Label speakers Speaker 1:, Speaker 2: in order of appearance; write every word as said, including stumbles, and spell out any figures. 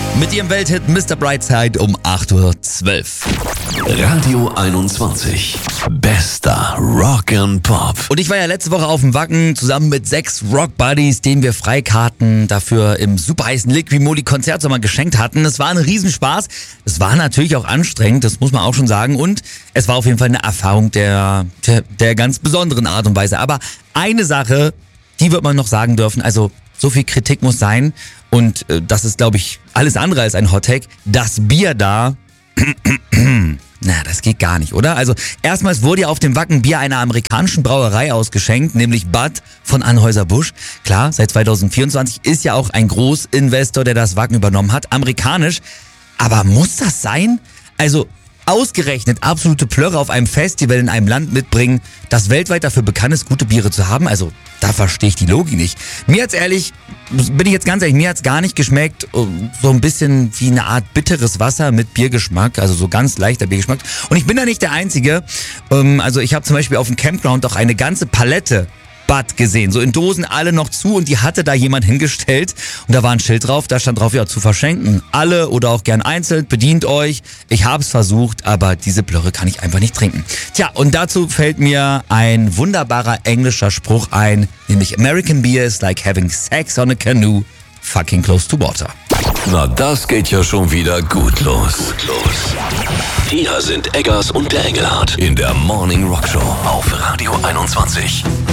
Speaker 1: mit ihrem Welthit Mister Brightside um acht Uhr zwölf.
Speaker 2: Radio einundzwanzig. Bester Rock and Pop.
Speaker 1: Und ich war ja letzte Woche auf dem Wacken zusammen mit sechs Rock Buddies, denen wir Freikarten dafür im super heißen Liquimoli Konzertsommer geschenkt hatten. Es war ein Riesenspaß. Es war natürlich auch anstrengend, das muss man auch schon sagen. Und es war auf jeden Fall eine Erfahrung der, der, der ganz besonderen Art und Weise. Aber eine Sache, die wird man noch sagen dürfen, also so viel Kritik muss sein. Und äh, das ist, glaube ich, alles andere als ein Hottake. Das Bier da... Na, das geht gar nicht, oder? Also erstmals wurde ja auf dem Wacken Bier einer amerikanischen Brauerei ausgeschenkt, nämlich Bud von Anheuser-Busch. Klar, seit zwanzig vierundzwanzig ist ja auch ein Großinvestor, der das Wacken übernommen hat, amerikanisch. Aber muss das sein? Also ausgerechnet absolute Plörre auf einem Festival in einem Land mitbringen, das weltweit dafür bekannt ist, gute Biere zu haben? Also da verstehe ich die Logik nicht. Mir hat's ehrlich, bin ich jetzt ganz ehrlich, mir hat's gar nicht geschmeckt. So ein bisschen wie eine Art bitteres Wasser mit Biergeschmack, also so ganz leichter Biergeschmack. Und ich bin da nicht der Einzige. Also ich habe zum Beispiel auf dem Campground auch eine ganze Palette Bud gesehen, so in Dosen alle noch zu, und die hatte da jemand hingestellt und da war ein Schild drauf, da stand drauf, ja, zu verschenken. Alle oder auch gern einzeln, bedient euch. Ich hab's versucht, aber diese Plörre kann ich einfach nicht trinken. Tja, und dazu fällt mir ein wunderbarer englischer Spruch ein, nämlich American beer is like having sex on a canoe fucking close to water.
Speaker 2: Na, das geht ja schon wieder gut los. Gut los. Hier sind Eggers und der Engelhardt in der Morning Rock Show auf Radio einundzwanzig.